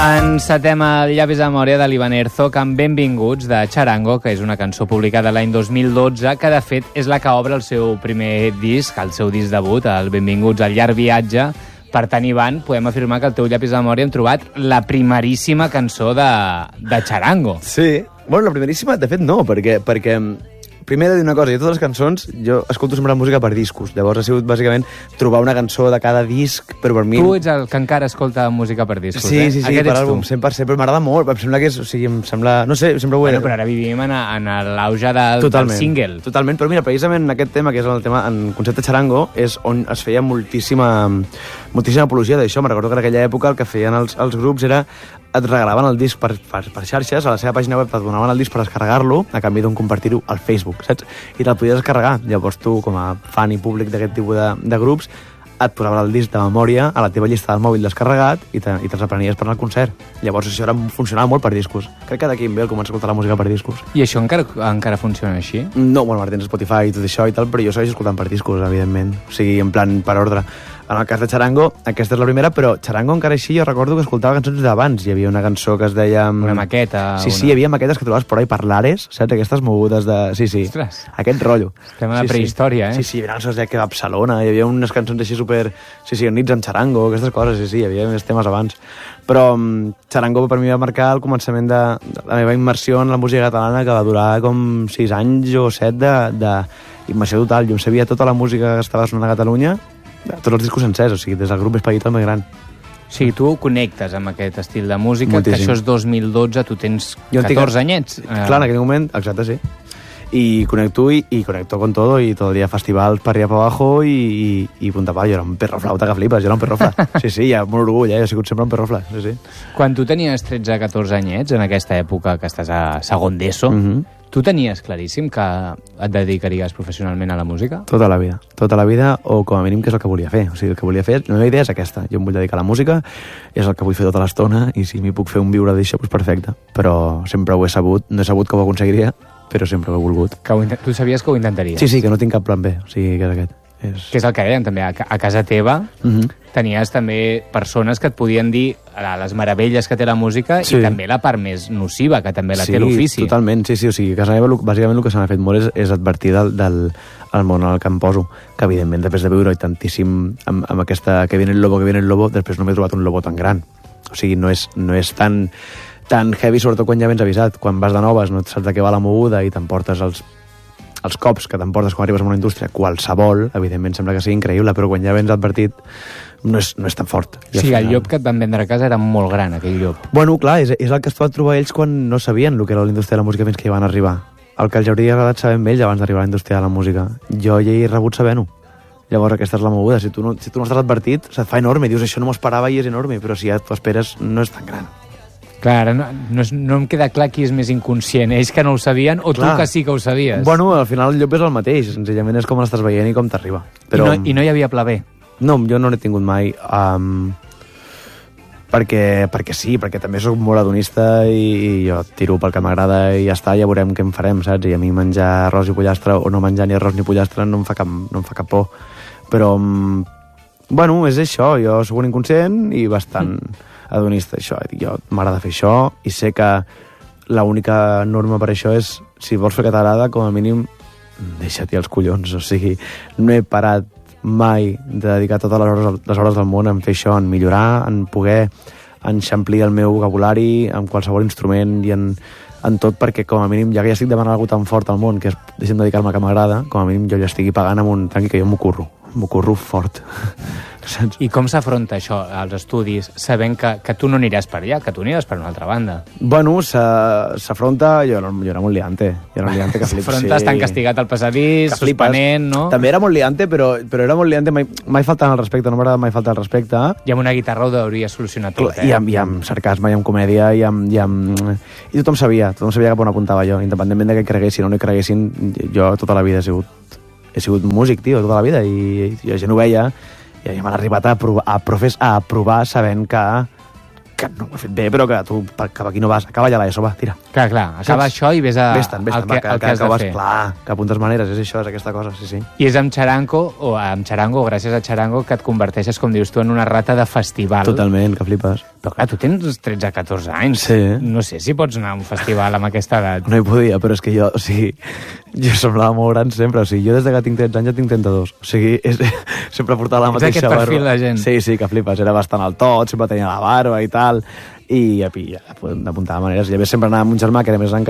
Encetem el Llavis de Memòria de l'Ivan Herzog amb Benvinguts, de Charango, que és una cançó publicada l'any 2012, que de fet és la que obre el seu primer disc, el seu disc debut, el Benvinguts al llarg viatge. Per tant, Ivan, podem afirmar que al teu Llapis de Memòria hem trobat la primeríssima cançó de Charango. Sí, bueno, la primeríssima, de fet, no, perquè primer he de dir una cosa, jo totes les cançons, jo escolto sempre la música per discos, llavors ha sigut bàsicament trobar una cançó de cada disc, però per mi... Tu ets el que encara escolta música per discos, sí, eh? Sí, Aquest per ets àlbum, tu. 100%, però m'agrada molt, em sembla que és, o sigui, em sembla, no sé, sempre ho he... Bueno, però ara vivim en l'auge del single. Totalment, però mira, precisament aquest tema, que és el tema en concepte Charango, és on es feia moltíssima apologia d'això. Me'n recordo que en aquella època el que feien els grups era et regalaven el disc per xarxes, a la seva pàgina web et donaven el disc per descarregar-lo a canvi d'un compartir-ho al Facebook, saps? I te'l podies descarregar. Llavors tu, com a fan i públic d'aquest tipus de grups, et posaven el disc de memòria a la teva llista del mòbil descarregat i te'ls aprenies per anar al concert. Llavors això funcionava molt per discos. Crec que d'aquí em ve el començar a escoltar la música per discos. I això encara funciona així? No, bueno, ara tens Spotify i tot això i tal, però jo segueixo escoltant per discos, evidentment. O sigui, en plan, per ordre. En el cas de Charango, aquesta és la primera, però Charango encara així jo recordo que escoltava cançons d'abans. Hi havia una cançó que es deia... Una maqueta. Sí, hi havia maquetes que trobaves por ahí per l'Ares, saps? Aquestes mogudes de... Sí. Ostres. Aquest rotllo. Estem a la prehistòria, eh? Sí, hi havia cançons que a Barcelona, hi havia unes cançons així super... Sí, nits amb Charango, aquestes coses, sí, hi havia més temes abans. Però Charango per mi va marcar el començament de la meva immersió en la música catalana, que va durar com 6 anys o 7 d'immersió total. Jo em sabia tota la música que estava sonant a Catalunya, tots els discos sencers, o sigui, des del grup més petit al més gran. O sigui, tu connectes amb aquest estil de música, moltíssim. Que això és 2012, tu tens 14 anyets. Clar, en aquell moment, exacte, sí. Y conecto con todo y todo el día festival para arriba para abajo y punta pala. Jo era un perro flauta que flipes, jo era un perro fla. Sí, ja, molt orgull, jo he sigut sempre un perro fla, sí. Quan tu tenies 13-14 anyets, en aquesta època que estàs a segon d'ESO, tu tenies claríssim que et dedicaries professionalment a la música? Tota la vida, o com a mínim que és el que volia fer. O sigui, el que volia fer, la meva idea és aquesta. Jo em vull dedicar a la música, és el que vull fer tota l'estona, i si m'hi puc fer un viure d'això, doncs perfecte. Però sempre ho he sabut, no he sabut que ho aconseguiria, però sempre ho he volgut. Tu sabies que ho intentaries? Sí, que no tinc cap plan B, o sigui, que és aquest. Que és el que deien també, a casa teva tenies també persones que et podien dir les meravelles que té la música i també la part més nociva que també la té l'ofici. Sí, totalment, sí, o sigui, a casa meva bàsicament el que se m'ha fet molt és advertir del món en el que em poso, que evidentment després de viure tantíssim amb aquesta que viene el lobo, després no m'he trobat un lobo tan gran. O sigui, no és tan heavy, sobretot quan ja vens avisat. Quan vas de noves no saps de què va la moguda i t'emportes els cops que t'emportes quan arribes a una indústria qualsevol, evidentment sembla que sigui increïble, però quan ja vens advertit no és tan fort. O sigui, el llop que et van vendre a casa era molt gran, aquell llop. Bueno, clar, és el que es pot trobar ells quan no sabien el que era la indústria de la música fins que hi van arribar. El que els hauria agradat saber amb ells abans d'arribar a la indústria de la música. Jo ja he rebut sabent-ho. Llavors aquesta és la moguda. Si tu no estàs advertit, se't fa enorme. Dius, això no m'ho esperava i és enorme, però si ja t'ho esperes no és tan gran. Clar, no em queda clar qui és més inconscient, ells que no ho sabien o tu que sí que ho sabies. Bueno, al final el llop és el mateix, senzillament és com l'estàs veient i com t'arriba. Però... I no hi havia pla B? No, jo no n'he tingut mai, perquè sí, perquè també sóc molt hedonista i jo tiro pel que m'agrada i ja està, ja veurem què en farem, saps? I a mi menjar arròs i pollastre o no menjar ni arròs ni pollastre no em fa cap por. Però, bueno, és això, jo sóc un inconscient i bastant... hedonista, això. Jo m'agrada fer això i sé que l'única norma per això és, si vols fer que t'agrada, com a mínim, deixa-t'hi els collons. O sigui, no he parat mai de dedicar totes les hores del món en fer això, en millorar, en poder enxamplir el meu vocabulari en qualsevol instrument i en tot, perquè com a mínim, ja que ja estic demanant alguna tan fort al món, que és deixem dedicar-me al que m'agrada, com a mínim jo ja estigui pagant amb un tranqui que jo m'ho curro fort. Saps? I com s'afronta això als estudis, sabent que tu no aniràs per allà, que tu aniràs per una altra banda? Bueno, s'afronta... Jo era molt liante. Que s'afronta estant castigat al passadís, suspenent, no? També era molt liante, però era molt liante, mai faltant el respecte, no m'agrada mai faltar el respecte. I amb una guitarra ho hauria solucionat tot, I amb sarcasme, i amb comèdia, i tothom sabia cap on apuntava jo, independentment de que creguessin o no creguessin, jo tota la vida he sigut músic, tio, tota la vida, i la gent ho veia, i m'han arribat a provar sabent que que no ho he fet bé, però que tu cap aquí no vas, acaba ja l'ESO, va, tira. Clar, acaba això i ves al que has de fer. Clar, que apuntes maneres, és això, és aquesta cosa, sí. I és amb Charango, gràcies a Charango, que et converteixes, com dius tu, en una rata de festival. Totalment, que flipes. Però clar, tu tens 13-14 anys. Sí. No sé si pots anar a un festival amb aquesta edat. No hi podia, però és que jo, jo semblava molt gran sempre, jo des que tinc 13 anys ja tinc 32, sempre portava la mateixa barba. És aquest perfil de gent. Sí, que flipes, era bastant al tot, sempre tenia la barba i tal, i ja apuntava maneres. I a més sempre anava amb un germà que era més gran que